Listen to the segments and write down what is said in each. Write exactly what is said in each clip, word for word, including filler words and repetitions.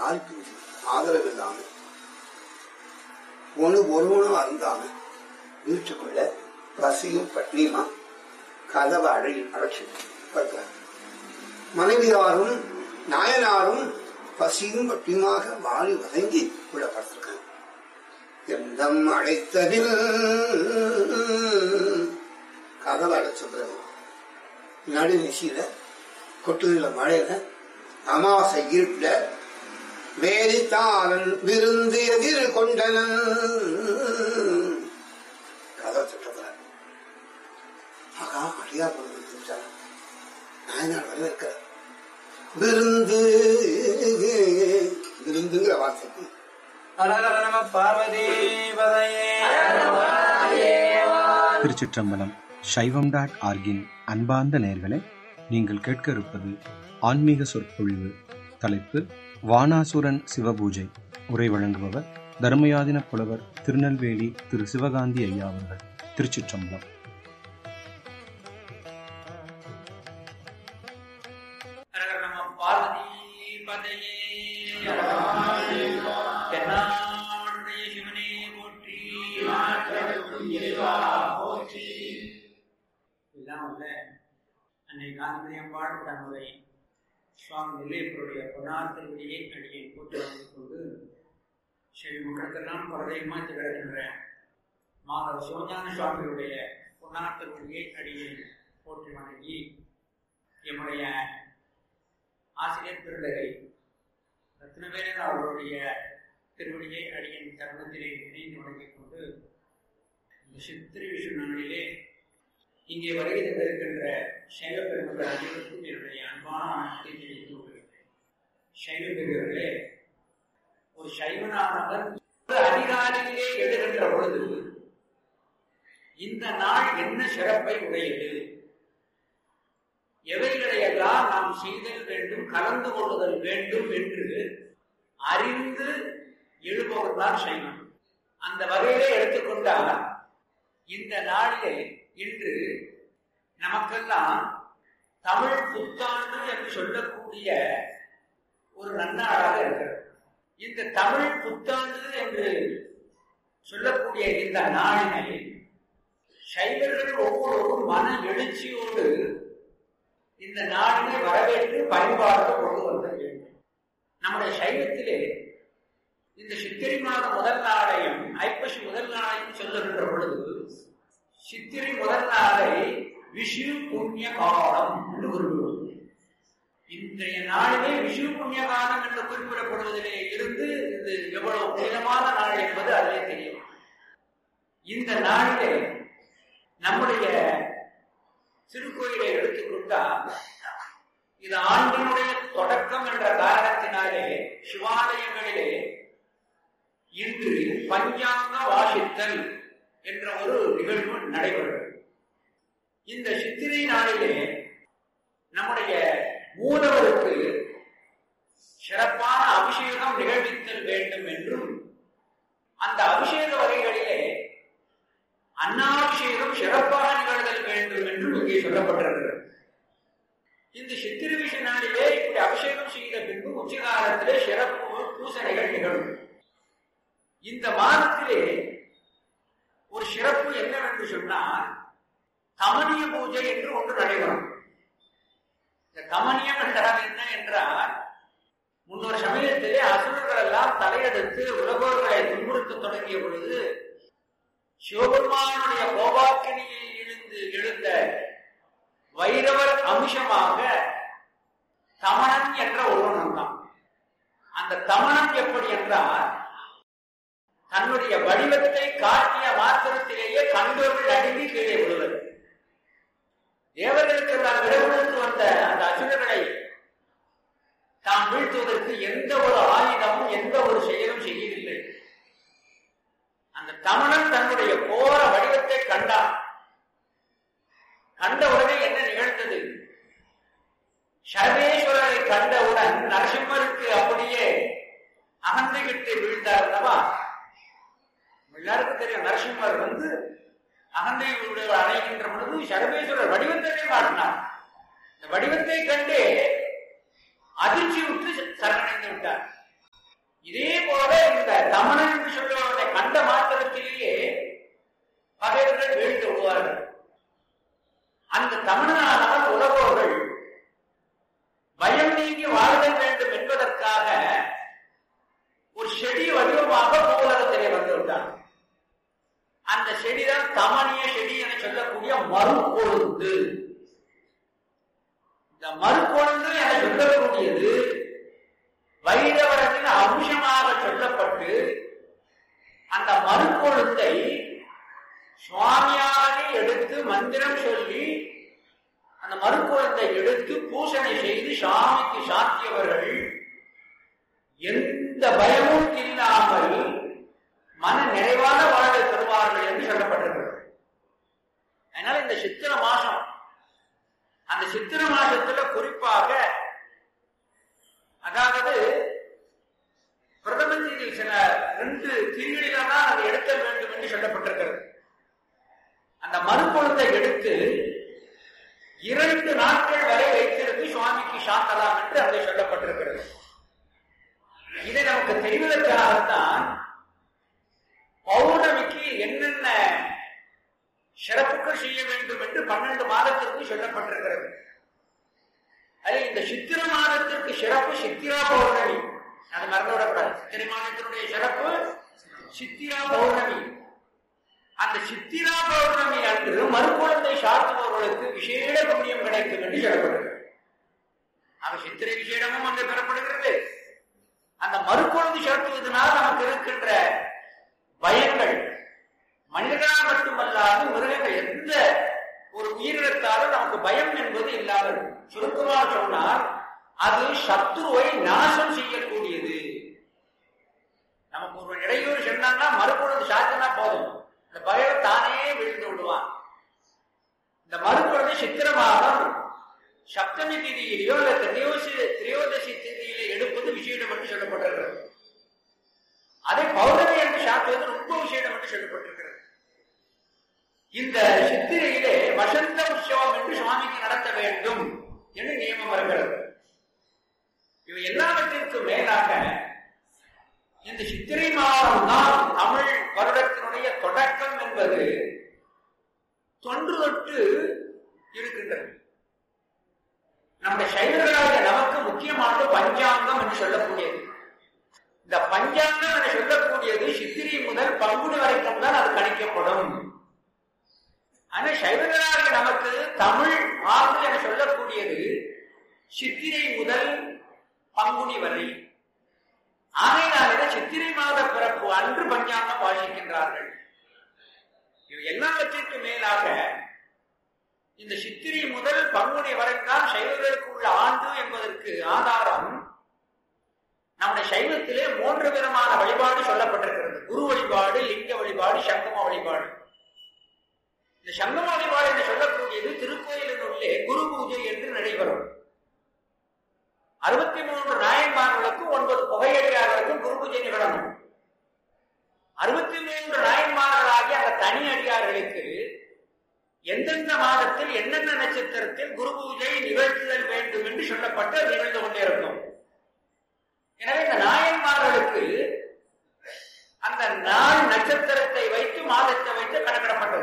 யாருக்கும் ஆதரவு இல்லாம ஒண்ணு ஒருவனும் அருந்தாம வீட்டுக்குள்ள பசியும் பட்டினியுமா கதவை அழை அழைச்சி மனைவியாரும் நாயனாரும் பசியும் பட்டியுமாக வாழி வதங்கி விடப்பட்டிருக்காங்க. எந்தம் அழைத்ததில் கதவை அழைச்சது நடு நிசியில கொட்டுதில மழையில அமாவாசை இருட்டுல வேதித்தாளன் விருந்து எதிர் கொண்டனன் கதை திட்டத்துல மகா அடியா பொருள் நாயனார் வரவேற்க விருந்து விருந்துங்கிற வார்த்தைக்கு திருச்சிற்றம்பலம். சைவம் டாட் ஆர்கின் அன்பார்ந்த நேயர்களே, நீங்கள் கேட்க இருப்பது ஆன்மீக சொற்பொழிவு. தலைப்பு வானாசுரன் சிவபூஜை. உரை வழங்குபவர் தர்மயாதின புலவர் திருநெல்வேலி திரு சிவகாந்தி ஐயா அவர்கள். திருச்சிற்றம்பலம். அன்னை காந்திமதியம்பாள் தன்னுடைய சுவாமி நெல்லையப்பருடைய பொன்னார் திருவடியை அடியை போட்டு வாங்கிக் கொண்டு செவி மக்களுக்கெல்லாம் பரதயமாக திகழ்கின்ற மாதவ சிவஞான சுவாமியுடைய பொன்னார் திருவடியை அடியை போற்றி வணங்கி எம்முடைய ஆசிரியர் பிள்ளை ரத்னவேலன் அவர்களுடைய திருவடியை அடியின் தருணத்திலே இணைந்து வணங்கிக் கொண்டு இந்த சித்திரை விஷு நாளிலே இங்கே வருகை தந்திருக்கின்ற சைவ பெருமக்கள் அனைவருக்கும் என்னுடைய அன்பான வணக்கத்தை தெரிவித்து கொள்கிறேன். சைவ பெரியவர்களே, ஒரு சைவனானவர் அதிகாரியிலே எழுகின்ற பொழுது இந்த நாள் என்ன சிறப்பை உடையது, எவைகளையெல்லாம் நாம் செய்தல் வேண்டும், கலந்து கொள்ளுதல் வேண்டும் என்று அறிந்து எழுபவர்தான் சைவம். அந்த வகையிலே எடுத்துக்கொண்டால் இந்த நாளிலே இன்று நமக்கெல்லாம் தமிழ் புத்தாண்டு என்று சொல்லக்கூடிய ஒரு நன்னாளாக இருக்கிறது. இந்த தமிழ் புத்தாண்டு என்று சொல்லக்கூடிய இந்த நாளினை சைவர்கள் ஒவ்வொருவரும் மன எழுச்சியோடு இந்த நாளினை வரவேற்று பயன்பாடு கொண்டு வர வேண்டும். நம்முடைய சைவத்திலே இந்த சித்திரை மாத முதல் நாளையும் ஐப்பசி முதல் நாளையும் சொல்லுகின்ற பொழுது சித்திரை முதல் நாளை விஷு புண்ணிய காலம் என்று குறிப்பிடுவது. இன்றைய நாளிலே விஷு புண்ணிய காலம் என்று குறிப்பிடப்படுவதிலே இருந்து இது எவ்வளவு புனிதமான நாள் என்பது அதிலே தெரியும். இந்த நாளிலே நம்முடைய திருக்கோயிலை எடுத்துக்கொண்டால் இது ஆண்டினுடைய தொடக்கம் என்ற காரணத்தினாலே சிவாலயங்களிலே இன்று பஞ்சாங்க வாசித்தல் என்ற ஒரு நிகழ்வு நடைபெறும். இந்த சித்திரை நாளிலே நம்முடைய மூலவருக்கு சிறப்பான அபிஷேகம் நிகழ்வித்தல் வேண்டும் என்றும் அந்த அபிஷேக வகைகளிலே அன்னாபிஷேகம் சிறப்பாக நிகழ்தல் வேண்டும் என்றும் இங்கே சொல்லப்பட்டிருக்கிறது. இந்த சித்திரை விஷ நாளிலே இப்படி அபிஷேகம் செய்த பின்பு உச்சிகாலத்திலே சிறப்பு பூசணைகள் நிகழும். இந்த மாதத்திலே ஒரு சிறப்பு என்னவென்று சொன்னால் தமனிய பூஜை என்று ஒன்று நடைபெறும். இந்த தமனியம் என்றால் என்ன என்றால், முன்னொரு சமயத்திலே அசுரர்கள் எல்லாம் தலையெடுத்து உலகோர்களை துன்புறுத்த தொடங்கிய பொழுது சிவபெருமானுடைய கோபாக்கினியில் இருந்து எழுந்த வைரவர் அம்சமாக தமணன் என்ற ஒருவன் வந்தான். அந்த தமணன் எப்படி என்றால், தன்னுடைய வடிவத்தை காட்டிய மாத்திரத்திலேயே கண்டோர்கள் அடங்கி கீழே விடுவது. தேவர்களுக்கு நான் விரைவுக்கு வந்த அந்த அசுரர்களை தாம் வீழ்த்துவதற்கு எந்த ஒரு ஆயுதமும் எந்த ஒரு செயலும் செய்யவில்லை. அந்த தமணன் தன்னுடைய கோர வடிவத்தை கண்டான். கண்டவுடனே என்ன நிகழ்ந்தது? சர்வேஸ்வரரை கண்டவுடன் நரசிம்மருக்கு அப்படியே அகந்தைகிட்டு வீழ்ந்தார் அல்லவா? எல்லாருக்கும் தெரியும், நரசிம்மர் வந்து அகந்தை அணைகின்ற பொழுது சர்வேஸ்வரர் வடிவத்தை காட்டினார். இந்த வடிவத்தை கண்டு அதிர்ச்சி விட்டு சரணடைந்து விட்டார். இதே போல இந்த தமணன் என்று சொல்லுவதை கண்ட மாத்திரத்திலேயே பகைவர்கள் வீழ்ந்து விடுவார்கள். அந்த தமணனானால் உலகோர்கள் பயம் நீங்கி வாழ்தல் வேண்டும் என்பதற்காக ஒரு செடி வடிவமாக பூவுலகத்திலே வந்துவிட்டான். அந்த செடிதான் தமணிய செடி என சொல்லக்கூடிய மறுக்கொழுந்து. இந்த மறுக்கொழுந்து என சொல்லக்கூடியது வைரவரத்தின் அம்சமாக சொல்லப்பட்டு அந்த மறுக்கொழுந்தை சுவாமியாக எடுத்து மந்திரம் சொல்லி அந்த மறுக்கொழுந்தை எடுத்து பூசணை செய்து சாமிக்கு சாத்தியவர்கள் எந்த பயமும் இல்லாமல் மன நிறைவான வாழ்வை பெறுவார்கள் என்று சொல்லப்பட்டிருக்கிறது. அதனால இந்த சித்திர மாசம், அந்த சித்திர மாசத்துல குறிப்பாக அதாவது பிரதம தீதியில் சில ரெண்டு தீகளில்தான் அதை எடுக்க வேண்டும் என்று சொல்லப்பட்டிருக்கிறது. அந்த மறுக்கொழுந்தை எடுத்து இரண்டு நாட்கள் வரை வைத்திருந்து சுவாமிக்கு சாத்தலாம் என்று அதை சொல்லப்பட்டிருக்கிறது. இதை நமக்கு தெரிவதற்காகத்தான் பௌர்ணமிக்கு என்னென்ன சிறப்புகள் செய்ய வேண்டும் என்று பன்னெண்டு மாதத்திற்கு சொல்லப்பட்டிருக்கிறது. அதில் இந்த சித்திர மாதத்திற்கு சிறப்பு சித்திரா பௌர்ணமி, அது மறந்துவிடக்கூடாது. சித்திரை மாதத்தினுடைய சிறப்பு சித்திரா பௌர்ணமி. அந்த சித்திரா பௌர்ணமி அன்று மறுக்குழந்தை சாத்துபவர்களுக்கு விசேட புண்ணியம் கிடைக்கும் என்று சொல்லப்படுகிறது. ஆக சித்திரை விசேடமும் அன்று பெறப்படுகிறது. அந்த மறுக்குழந்தை சாத்துவதனால் நமக்கு இருக்கின்ற பயங்கள் மனிதர்களால் மட்டுமல்லாது மிருகங்கள் எந்த ஒரு உயிரினத்தாலும் நமக்கு பயம் என்பது இல்லாமல், சுருக்கமாக சொன்னால் அது சத்துருவை நாசம் செய்யக்கூடியது. நமக்கு ஒரு இடையூறு சொன்னாங்கன்னா மறுக்குழந்தை சாத்தினா போதும், இந்த பயம் தானே விழுந்து விடுவான். இந்த மறுக்குழந்தை சித்திர மாதம் சப்தமி திதியிலேயோ அல்ல திரையோசி திரையோதசி திதியிலே எடுப்பது விசேடம் என்று சொல்லப்பட்டிருக்கிறது. அதை பௌர்ணமி என்று சாத்துவது ரொம்ப விசேடம் என்று சொல்லப்பட்டிருக்கிறது. இந்த சித்திரையிலே வசந்த உற்சவம் என்று சுவாமிக்கு நடத்த வேண்டும் என்று நியமம் வருகிறது. இவை எல்லாவற்றிற்கும் மேலாக இந்த சித்திரை மாதம் தான் தமிழ் வருடத்தினுடைய தொடக்கம் என்பது தொன்று தொட்டு இருக்கின்றது. நம்முடைய சைவர்களாக நமக்கு முக்கியமானது பஞ்சாங்கம் என்று சொல்லக்கூடியது. இந்த பஞ்சாங்கம் என்று சொல்லக்கூடியது சித்திரை முதல் பங்குனி வரைக்கும் தான் அது கணிக்கப்படும். ஆனா சைவர்களாக நமக்கு தமிழ் ஆண்டு என சொல்லக்கூடியது சித்திரை முதல் பங்குனி வரை. ஆகையினால சித்திரை மாத பிறப்பு அன்று பஞ்சாங்கம் வாசிக்கின்றார்கள். இது எல்லாவற்றிற்கும் மேலாக இந்த சித்திரை முதல் பங்குனி வரைத்தான் சைவர்களுக்கு உள்ள ஆண்டு என்பதற்கு ஆதாரம் நம்முடைய சைவத்திலே மூன்று விதமான வழிபாடு சொல்லப்பட்டிருக்கிறது. குரு வழிபாடு, லிங்க வழிபாடு, சங்கம வழிபாடு. இந்த சங்கம வழிபாடு என்று சொல்லக்கூடியது திருக்கோயிலின் உள்ளே குரு பூஜை என்று நடைபெறும். அறுபத்தி மூன்று நாயன்மார்களுக்கு ஒன்பது புகையடியார்களுக்கும் குரு பூஜை நிகழணும். அறுபத்தி மூன்று நாயன்மார்களாகிய அந்த தனி அடியார்களுக்கு எந்தெந்த மாதத்தில் என்னென்ன நட்சத்திரத்தில் குரு பூஜை நிகழ்த்துதல் வேண்டும் என்று சொல்லப்பட்டு நிகழ்ந்து கொண்டே இருக்கும். எனவே இந்த நாயன்மார்களுக்கு அந்த நாள் நட்சத்திரத்தை வைத்து மாதத்தை வைத்து கணக்கிடப்பட்டது.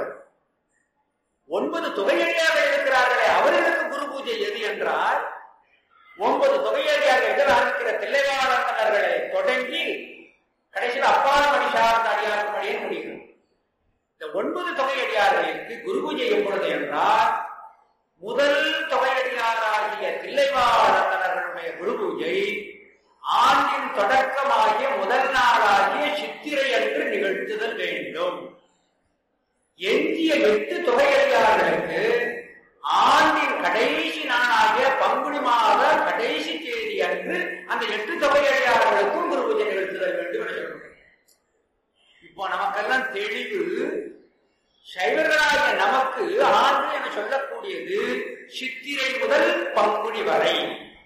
ஒன்பது தொகையடியார்கள் இருக்கிறார்களே அவர்களுக்கு குரு பூஜை எது என்றால் ஒன்பது தொகையடியார்கள் எதிராகிற தில்லைவாழந்தனர்களை தொடங்கி கடைசியில் அப்பால் மணி சார்ந்த அடியார்கள் மணியே முடியும். இந்த ஒன்பது தொகையடியார்களுக்கு குரு பூஜை எப்பொழுது என்றால் முதல் தொகையடியாராகிய தில்லைவாழந்தனர்களுடைய குரு பூஜை ஆண்டின் தொடக்கமாகிய முதல் நாளாகிய சித்திரை அன்று நிகழ்த்துதல் வேண்டும். எஞ்சிய எட்டு தொகையடியார்களுக்கு ஆண்டின் கடைசி நாளாகிய பங்குனி மாத கடைசி தேதி அன்று அந்த எட்டு தொகையடியார்களுக்கும் குரு பூஜை நிகழ்த்துதல் வேண்டும் என்று சொல்றேன். இப்போ நமக்கெல்லாம் தெளிவு, சைவர்களாகிய நமக்கு ஆண்டு என சொல்லக்கூடியது சித்திரை முதல் பங்குனி வரை.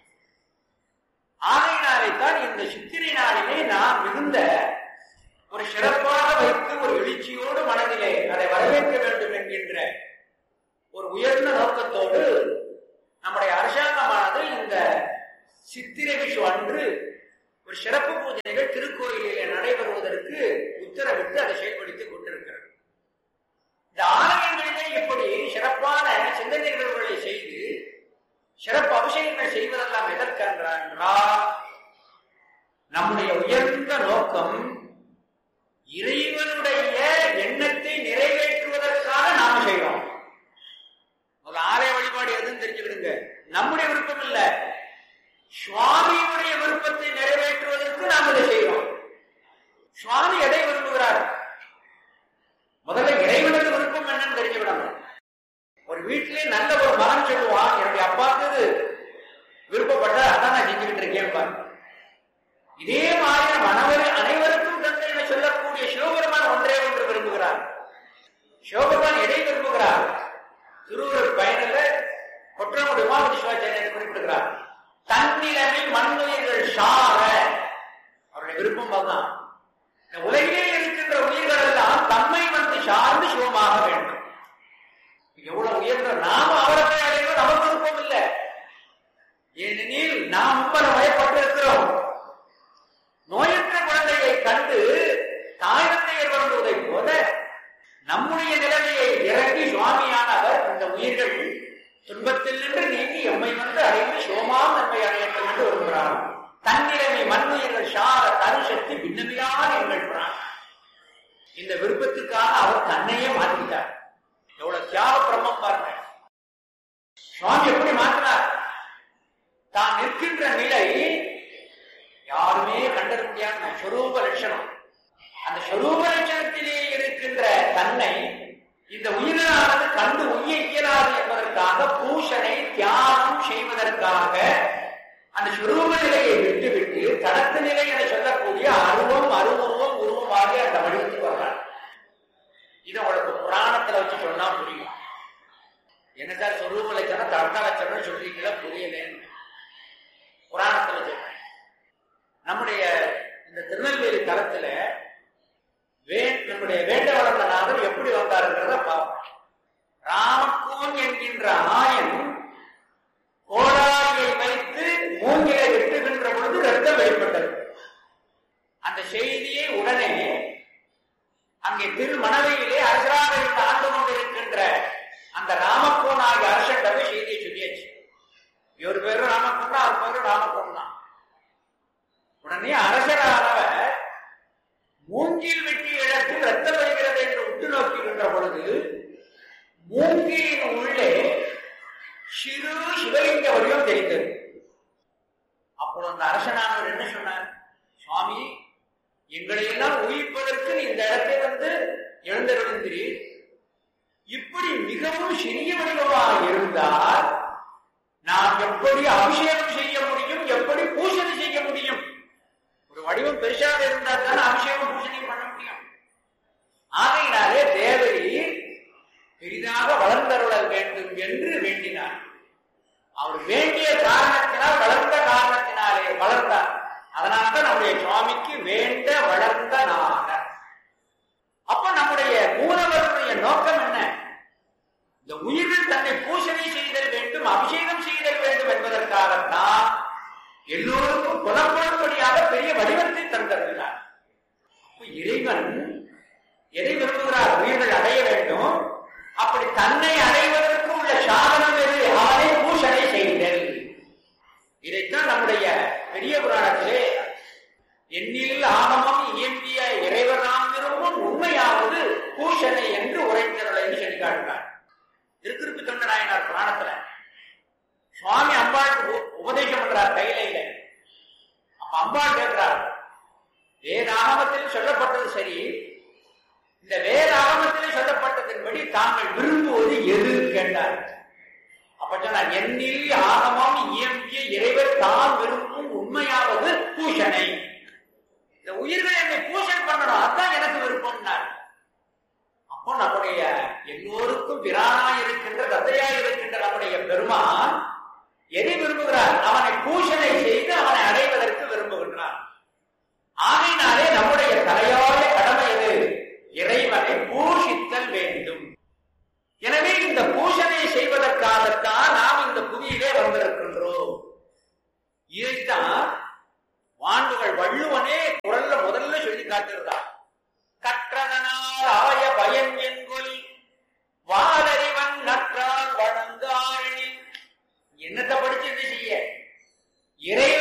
ஆகையினாலேதான் இந்த சித்திரை நாளிலே நாம் மிகுந்த ஒரு சிறப்பாக வைத்து ஒரு எழுச்சியோடு மனதிலே அதை வரவேற்க வேண்டும் என்கின்ற ஒரு உயர்ந்த நோக்கத்தோடு நம்முடைய அரசாங்கமானது இந்த சித்திரை விஷு அன்று ஒரு சிறப்பு பூஜைகள் திருக்கோயிலிலே நடைபெறுவதற்கு உத்தரவிட்டு அதை செயல்படுத்திக் கொண்டிருக்கிறது. இந்த ஆலயங்களிலே இப்படி சிறப்பான சிந்தனை நிகழ்வுகளை செய்து சிறப்பு அபிஷேகங்கள் செய்வதெல்லாம் எதற்கென்றால் நம்முடைய உயர்ந்த நோக்கம் இறைவனுடைய எண்ணத்தை நிறைவேற்றுவதற்காக நாம செய்யறோம். ஒரு ஆலய வழிபாடு எதுன்னு தெரிஞ்சுக்கிடுங்க. நம்முடைய விருப்பம் இல்ல, சுவாமியுடைய விருப்பத்தை நிறைவேற்றுவதற்கு நாம் இதை செய்யறோம். சுவாமி எதை விரும்புகிறார்? முதல்ல இறைவனுக்கு விருப்பம் என்னன்னு தெரிஞ்சுவிடணும். ஒரு வீட்டிலே நல்ல ஒரு மகன் சொல்லுவான், என்னுடைய அப்பாவுக்கு விருப்பப்பட்ட அதான் நான் செஞ்சுக்கிட்டு இருக்கேன் பாரு. இதே மாதிரி மனவரை அனைவருக்கும் தந்தை என சொல்லக்கூடிய சிவபெருமான் ஒன்றே ஒன்று விரும்புகிறார். சிவபெருமான் எதை விரும்புகிறார்? திருவள்ளுவர் பயனில கொற்றமுடி உமாபதி சிவாச்சாரியர் குறிப்பிடுகிறார், தன்னிலமை மண்ணுயிர்கள் சார. அவருடைய விருப்பம் அதுதான். இந்த உலகிலே இருக்கின்ற உயிர்கள் எல்லாம் தம்மை வந்து சார்ந்து சிவமாக வேண்டும். எவ்வளவு உயர்ந்த நாம அவரை போய் அடைவது நமக்கு விருப்பம் இல்லை. ஏனெனில் நாம் உங்களை வயப்பட்டு இருக்கிறோம். நோயற்ற குழந்தையை கண்டு தாயத்தையர் வருவதை போல நம்முடைய நிலைமையை இறங்கி சுவாமியானவர் இந்த உயிர்கள் துன்பத்தில் நின்று நீங்கி எம்மை வந்து அடைந்து சிவமாம் நன்மை அடையட்டும் என்று விரும்புகிறார். தன்னிலைமை மண்ணுயிர்கள் சார தருசக்தி பின்னமியான எங்கள் பிரான். இந்த விருப்பத்துக்காக அவர் தன்னையே மாற்றிட்டார். எவ்வளவு தியாக பிரம்மம் பாருங்க. சுவாமி எப்படி மாற்றினார்? தான் நிற்கின்ற நிலை யாருமே கண்டறிய முடியாத ஸ்வரூப லட்சணம். அந்த ஸ்வரூப லட்சணத்திலே இருக்கின்ற தன்னை இந்த உயிரானது கண்டு உய்ய இயலாது என்பதற்காக பூஷனை தியாகம் செய்வதற்காக அந்த ஸ்வரூப நிலையை விட்டுவிட்டு தடத்து நிலை என சொல்லக்கூடிய அருவம் அருவுருவம் உருவமாக அந்த வடிவத்துக்கு வர்றார். இதை உங்களுக்கு புராணத்துல வச்சு சொன்னா புரியும். என்ன சார் சொரூப லட்சணம் தர்க்க லட்சணம் சொல்றீங்களா? புரியலேன்னு புராணத்துல சொல்றேன். நம்முடைய இந்த திருநெல்வேலி தலத்துல நம்முடைய வேண்டவளநாதர் எப்படி வந்தாருன்றத பார்ப்போம். ராமக்கோன் என்கின்ற ஆயன் கோடாரியை வைத்து மூங்கிலை வெட்டுகின்ற பொழுது ரத்தம் வெளிப்பட்டது. அந்த செய்தியை உடனே அங்கே திருமணவையிலே அரசராக இருந்து ஆண்டு கொண்டிருக்கின்ற அந்த ராமக்கோன் ஆகிய அரசண்டவை செய்தியை சொல்லியாச்சு. இவர் பேரு ராமக்கோன் தான், அவர் பேரு ராமக்கோன் தான். உடனே அரசரானவர் மூங்கில் வெட்டிய இடத்தில் ரத்தம் வருகிறது என்று உற்று நோக்குகின்ற பொழுது மூங்கிலின் உள்ளே சிறு சிவலிங்க வடிவம் தெரிந்தது. அப்போது அந்த அரசனானவர் என்ன சொன்னார்? சுவாமி, எங்களை எல்லாம் உயிர்ப்பதற்கு நீ இந்த இடத்தை வந்து எழுந்தருளின்றீர். இப்படி மிகவும் சிறிய வடிவமாக இருந்தால் நாம் எப்படி அபிஷேகம் செய்ய முடியும்? எப்படி பூசணை செய்ய முடியும்? ஒரு வடிவம் பெருசாக இருந்தால் தான் அபிஷேகம் பூசணை பண்ண முடியும். ஆகையினாலே தேவரி பெரிதாக வளர்ந்தருளல் வேண்டும் என்று வேண்டினார். அவர் வேண்டிய காரணத்தினால், வளர்ந்த காரணத்தினாலே வளர்ந்தார். அதனால்தான் நம்முடைய சுவாமிக்கு வேண்ட வளர்ந்த நாதர். அப்ப நம்முடைய மூலவருடைய நோக்கம் என்ன? இந்த உயிர்கள் தன்னை பூசணை செய்தல் வேண்டும், அபிஷேகம் செய்தல் வேண்டும் என்பதற்காகத்தான் எல்லோருக்கும் புலப்படும்படியாக பெரிய வடிவத்தை தந்திருக்கிறார். இறைவன் எதை விரும்புகிறார்? உயிர்கள் அடைய வேண்டும். அப்படி தன்னை அடைவதற்கு உள்ள சாதனம் எது? அவனை பூசணை செய்தல். இதைத்தான் நம்முடைய பெரிய புராணத்திலே எண்ணில் ஆகமம் இயம்பிய இறைவனாம் விரும்பும் உண்மையாவது பூசணை என்று உரைத்தருளை சொல்லி காட்டுகிறார். திருக்குறிப்பு தொண்ட நாயனார் புராணத்துல சுவாமி அம்பாளுக்கு உபதேசம் பண்றார் கையில. அப்ப அம்பாள் கேட்கிறார், வேதாகமத்தில் சொல்லப்பட்டது சரி, இந்த வேதாகமத்தில் சொல்லப்பட்டதன்படி தாங்கள் விரும்புவது எது கேட்டார். அப்ப சொன்னார், எண்ணில் ஆகமம் இயம்பிய இறைவர் தான் விரும்பும் உண்மையாவது பூஷணை. இந்த உயிர்கள் என்னை பூஷணை பண்ணணும், அதுதான் எனக்கு விருப்பம்னார். அப்போ நம்முடைய எல்லோருக்கும் பிரானாய் இருக்கின்ற தந்தையாய் இருக்கின்ற நம்முடைய பெருமான் எதை விரும்புகிறார்? அவனை பூஷணை செய்து அவனை அடைவதற்கு விரும்புகின்றார். ஆகையினாலே நம்முடைய தலையாய கடமை எது? இறைவனை பூஷித்தல் வேண்டும். எனவே இந்த பூஷணை செய்வதற்காகத்தான் நாம் இந்த புவியிலே வந்திருக்கின்றோம். இதைத்தான் வாண்டுகள் காட்டுறதான். கற்றதனால் ஆய பயன் என்கொலி வாலறிவன் நற்றால் வணங்காரணில். என்னத்தை படிச்சு என்ன செய்ய? இறைவன்